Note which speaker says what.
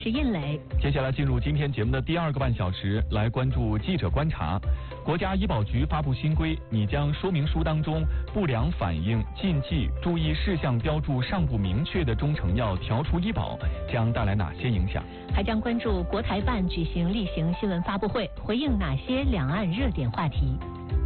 Speaker 1: 是印磊。
Speaker 2: 接下来进入今天节目的第2个半小时，来关注记者观察。国家医保局发布新规，拟将说明书当中不良反应、禁忌、注意事项标注尚不明确的中成药调出医保，将带来哪些影响？
Speaker 1: 还将关注国台办举行例行新闻发布会，回应哪些两岸热点话题？